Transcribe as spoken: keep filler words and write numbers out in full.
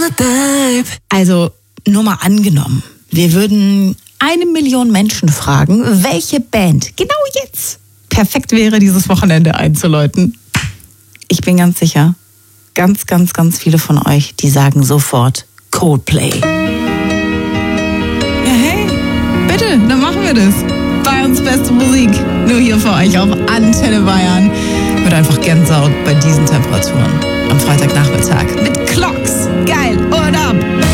Also, nur mal angenommen, wir würden eine Million Menschen fragen, welche Band genau jetzt perfekt wäre, dieses Wochenende einzuläuten. Ich bin ganz sicher, ganz, ganz, ganz viele von euch, die sagen sofort Coldplay. Ja, hey, bitte, dann machen wir das. Bayerns beste Musik, nur hier für euch auf Antenne Bayern. Wird einfach Gänsehaut bei diesen Temperaturen am Freitagnachmittag mit Clocks. Geil, und ab!